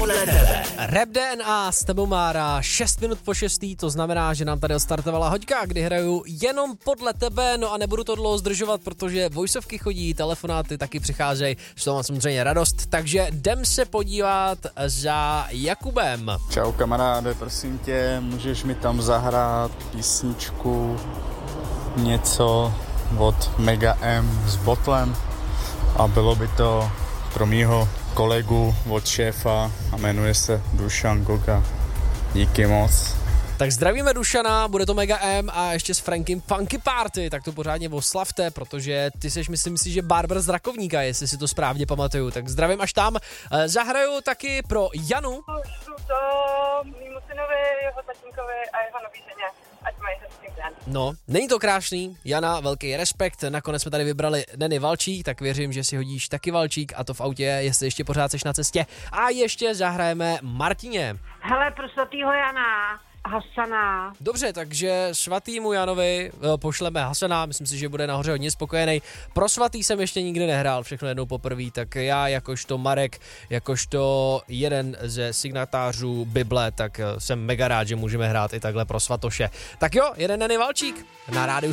podle tebe. Rap DNA s tebou Mára, 6 minut po 6, to znamená, že nám tady odstartovala hoďka, kdy hraju jenom podle tebe, no a nebudu to dlouho zdržovat, protože voiceovky chodí, telefonáty taky přicházejí, z toho mám samozřejmě radost, takže jdem se podívat za Jakubem. Čau kamaráde, prosím tě, můžeš mi tam zahrát písničku něco od Mega M s Botlem a bylo by to pro mýho kolegu od šéfa a jmenuje se Dušan Goga. Díky moc. Tak zdravíme Dušana, bude to Mega M a ještě s Frankem Funky Party, tak to pořádně oslavte, protože ty seš, myslím si, že barber z Rakovníka, jestli si to správně pamatuju, tak zdravím až tam. Zahraju taky pro Janu. Pošlu to mýmu synovi, jeho tatínkovi a jeho nový ženě, ať mají hezký den. No, není to krásný, Jana, velký respekt, nakonec jsme tady vybrali Neny Valčík, tak věřím, že si hodíš taky Valčík a to v autě, jestli ještě pořád seš na cestě. A ještě zahrajeme Martině. Hele, pro svatýho Jana, Hasana. Dobře, takže svatýmu Janovi pošleme Hasana, myslím si, že bude nahoře hodně spokojený. Pro svatý jsem ještě nikdy nehrál, všechno jednou poprvé, tak já jakožto Marek, jakožto jeden ze signatářů Bible, tak jsem mega rád, že můžeme hrát i takhle pro svatoše. Tak jo, jeden Neny Valčík na rádiu